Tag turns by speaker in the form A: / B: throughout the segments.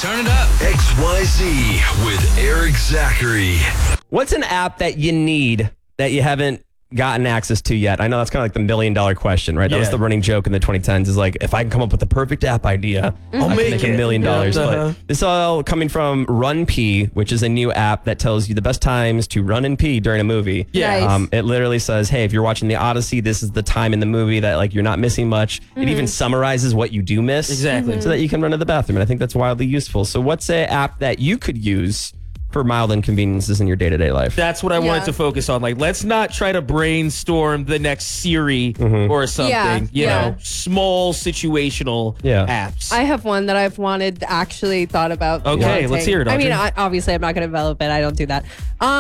A: Turn it up.
B: XYZ with Eric Zachary.
C: What's an app that you need that you haven't gotten access to yet? I know that's kind of like the $1 million question, right? That was the running joke in the 2010s is like, if I can come up with the perfect app idea, I'll make $1 million. But this is all coming from Run Pee, which is a new app that tells you the best times to run and pee during a movie.
D: Nice.
C: It literally says, hey, if you're watching the Odyssey, this is the time in the movie that like you're not missing much. It even summarizes what you do miss.
E: Exactly.
C: So that you can run to the bathroom. And I think that's wildly useful. So what's an app that you could use for mild inconveniences in your day-to-day life?
E: That's what I wanted to focus on. Like, let's not try to brainstorm the next Siri or something. You know, small situational apps.
D: I have one that I've actually thought about.
E: Okay, let's hear it.
D: I mean, obviously, I'm not going to develop it. I don't do that.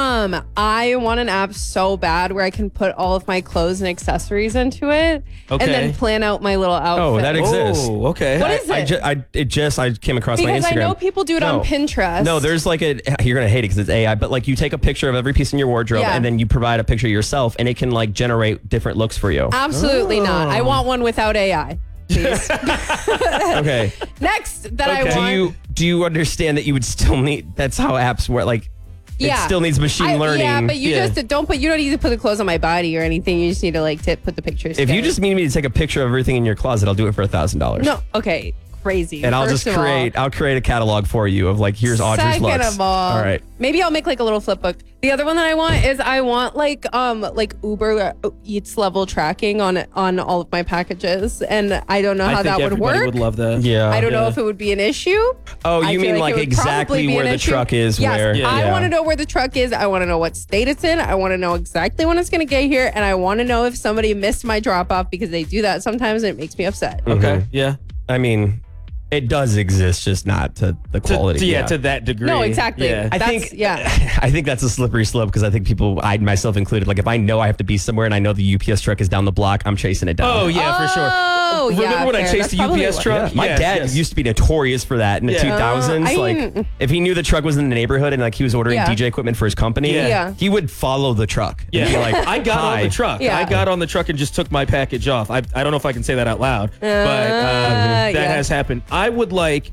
D: I want an app so bad where I can put all of my clothes and accessories into it and then plan out my little outfit.
C: Oh, that exists.
E: Oh, okay.
D: What is it?
C: I came across my Instagram.
D: Because I know people do it on Pinterest.
C: No, there's like you're going to hate it because it's AI, but like you take a picture of every piece in your wardrobe and then you provide a picture of yourself and it can like generate different looks for you.
D: Absolutely not. I want one without AI. Please.
C: Okay.
D: Next that I want.
C: Do you understand that you would still need, that's how apps work, like it still needs machine learning.
D: Yeah, but you just you don't need to put the clothes on my body or anything. You just need to like put the pictures
C: If
D: together.
C: you just need me to take a picture of everything in your closet, I'll do it for $1,000.
D: No, okay. Crazy.
C: And I'll I'll create a catalog for you of like, here's Audrey's looks.
D: Second of all,
C: right.
D: Maybe I'll make like a little flip book. The other one that I want is I want like Uber Eats level tracking on all of my packages, and I don't know how that would work.
E: Would love that.
C: Yeah.
D: I don't know if it would be an issue.
C: Oh, you mean like exactly where the truck is?
D: Yes,
C: where?
D: I want to know where the truck is. I want to know what state it's in. I want to know exactly when it's going to get here, and I want to know if somebody missed my drop off because they do that sometimes, and it makes me upset.
E: Okay. Yeah.
C: I mean, it does exist, just not to the quality.
E: To that degree.
D: No, exactly.
E: Yeah.
C: I think that's a slippery slope because I think people, I myself included, like if I know I have to be somewhere and I know the UPS truck is down the block, I'm chasing it down.
E: Oh yeah, for sure.
D: Oh,
E: Remember when I chased the UPS truck?
C: Yeah. My dad used to be notorious for that in the 2000s. Like if he knew the truck was in the neighborhood and like he was ordering DJ equipment for his company, he would follow the truck.
E: Yeah.
C: And be like,
E: I got on the truck.
D: Yeah.
E: I got on the truck and just took my package off. I don't know if I can say that out loud, but that has happened. I would like,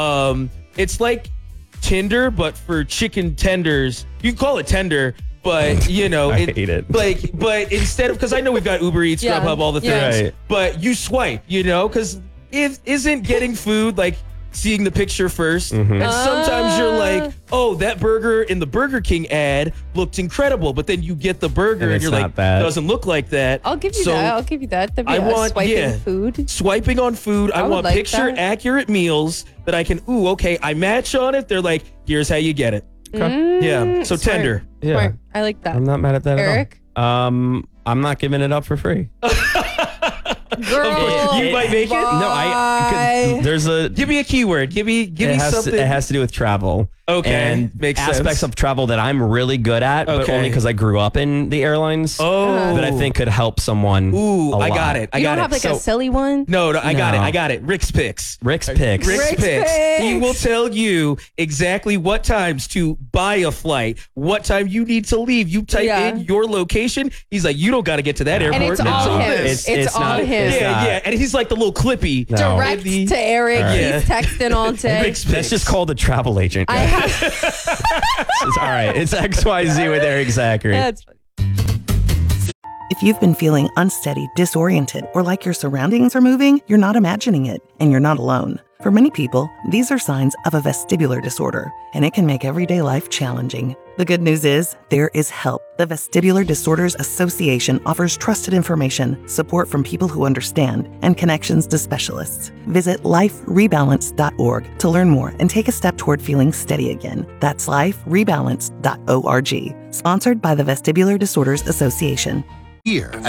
E: it's like Tinder, but for chicken tenders. You can call it tender, but you know,
C: I hate it.
E: Like, but instead of, because I know we've got Uber Eats, Grubhub, all the things,
C: Right.
E: but you swipe, you know, because isn't getting food like seeing the picture first? And sometimes you're like, oh, that burger in the Burger King ad looked incredible, but then you get the burger and you're like, doesn't look like that.
D: I'll give you that. I'll give you that. I want swiping food.
E: Swiping on food. I want
D: like
E: picture accurate meals that I can, I match on it. They're like, here's how you get it. Yeah. So
D: Smart.
E: tender.
C: Yeah.
D: Smart. I like that.
C: I'm not mad at that
D: Eric?
C: at all. I'm not giving it up for free.
D: Girl,
E: You might make it.
C: No, there's a.
E: Give me a keyword. Give me something.
C: It has to do with travel.
E: Okay,
C: and
E: makes
C: aspects
E: sense.
C: of travel that I'm really good at, but only because I grew up in the airlines. That I think could help someone.
E: Ooh,
C: I
E: got it.
D: You don't have like a silly one?
E: No, I got it. Rick's Picks.
C: Rick's Picks.
E: Rick's Picks. He will tell you exactly what times to buy a flight, what time you need to leave. You type in your location. He's like, you don't got to get to that airport.
D: And it's all him. It's all him.
E: Yeah. And he's like the little clippy.
C: No.
D: Direct to Eric. He's texting all day.
E: Rick's Picks.
C: That's just called a travel agent. It's all right. It's XYZ with Eric Zachary.
D: That's funny.
F: If you've been feeling unsteady, disoriented, or like your surroundings are moving, you're not imagining it, and you're not alone. For many people, these are signs of a vestibular disorder, and it can make everyday life challenging. The good news is, there is help. The Vestibular Disorders Association offers trusted information, support from people who understand, and connections to specialists. Visit liferebalance.org to learn more and take a step toward feeling steady again. That's liferebalance.org. Sponsored by the Vestibular Disorders Association.
B: Here